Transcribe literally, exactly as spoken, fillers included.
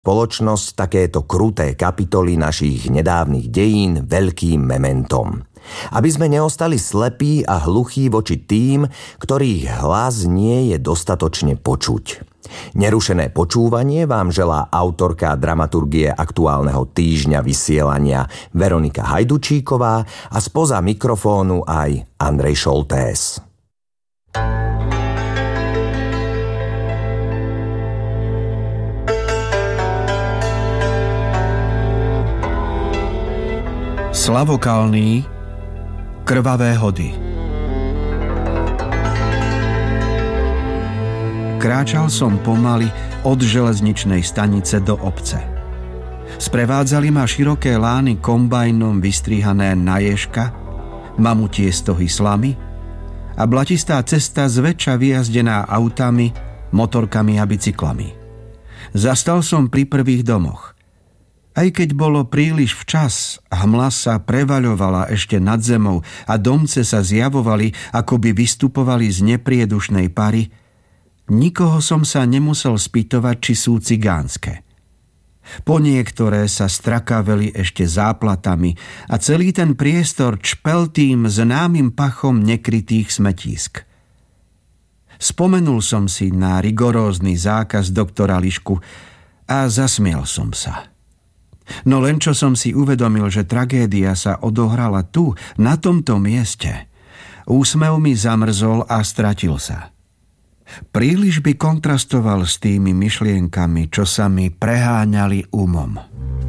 spoločnosť takéto kruté kapitoly našich nedávnych dejín veľkým mementom. Aby sme neostali slepí a hluchí voči tým, ktorých hlas nie je dostatočne počuť. Nerušené počúvanie vám želá autorka dramaturgie aktuálneho týždňa vysielania Veronika Hajdučíková a spoza mikrofónu aj Andrej Šoltés. Slavokalný, krvavé hody. Kráčal som pomaly od železničnej stanice do obce. Sprevádzali ma široké lány kombajnom vystrihané na ježka, mamutie stohy slamy a blatistá cesta zväčša vyjazdená autami, motorkami a bicyklami. Zastal som pri prvých domoch. Aj keď bolo príliš včas, hmla sa prevaľovala ešte nad zemou a domce sa zjavovali, ako by vystupovali z nepriedušnej pary, nikoho som sa nemusel spýtovať, či sú cigánske. Po niektoré sa strakaveli ešte záplatami a celý ten priestor čpel tým známym pachom nekrytých smetísk. Spomenul som si na rigorózny zákaz doktora Lišku a zasmial som sa. No len čo som si uvedomil, že tragédia sa odohrala tu, na tomto mieste, úsmev mi zamrzol a stratil sa. Príliš by kontrastoval s tými myšlienkami, čo sa mi preháňali umom.